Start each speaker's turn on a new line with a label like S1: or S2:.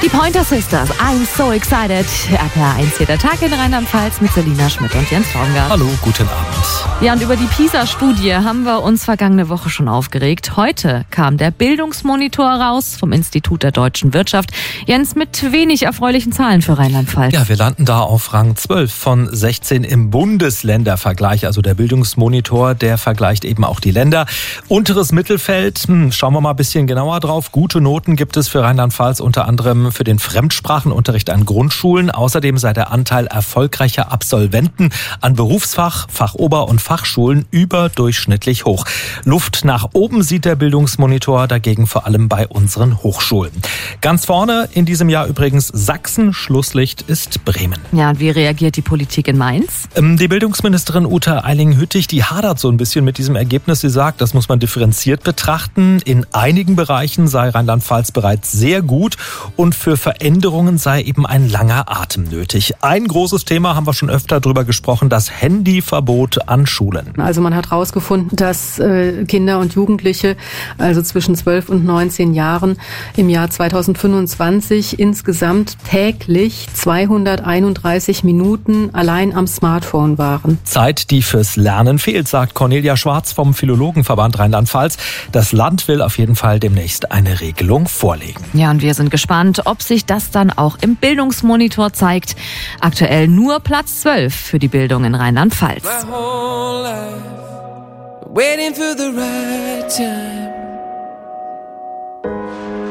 S1: Die Pointer Sisters, I'm so excited. RPR1 hier, der Tag in Rheinland-Pfalz mit Selina Schmidt und Jens Traumgart.
S2: Hallo, guten Abend.
S1: Ja, und über die PISA-Studie haben wir uns vergangene Woche schon aufgeregt. Heute kam der Bildungsmonitor raus vom Institut der deutschen Wirtschaft. Jens, mit wenig erfreulichen Zahlen für Rheinland-Pfalz.
S2: Ja, wir landen da auf Rang 12 von 16 im Bundesländervergleich. Also der Bildungsmonitor, der vergleicht eben auch die Länder. Unteres Mittelfeld, schauen wir mal ein bisschen genauer drauf. Gute Noten gibt es für Rheinland-Pfalz, unter anderem für den Fremdsprachenunterricht an Grundschulen. Außerdem sei der Anteil erfolgreicher Absolventen an Berufsfach-, Fachober- und Fachschulen überdurchschnittlich hoch. Luft nach oben sieht der Bildungsmonitor dagegen vor allem bei unseren Hochschulen. Ganz vorne in diesem Jahr übrigens Sachsen, Schlusslicht ist Bremen.
S1: Ja, und wie reagiert die Politik in Mainz?
S2: Die Bildungsministerin Uta Eiling-Hüttig, die hadert so ein bisschen mit diesem Ergebnis. Sie sagt, das muss man differenziert betrachten. In einigen Bereichen sei Rheinland-Pfalz bereits sehr gut und für Veränderungen sei eben ein langer Atem nötig. Ein großes Thema, haben wir schon öfter drüber gesprochen, das Handyverbot an Schulen.
S3: Also man hat herausgefunden, dass Kinder und Jugendliche, also zwischen 12 und 19 Jahren, im Jahr 2025 insgesamt täglich 231 Minuten allein am Smartphone waren.
S2: Zeit, die fürs Lernen fehlt, sagt Cornelia Schwarz vom Philologenverband Rheinland-Pfalz. Das Land will auf jeden Fall demnächst eine Regelung vorlegen.
S1: Ja, und wir sind gespannt, ob sich das dann auch im Bildungsmonitor zeigt. Aktuell nur Platz 12 für die Bildung in Rheinland-Pfalz.
S4: Waiting for the right time.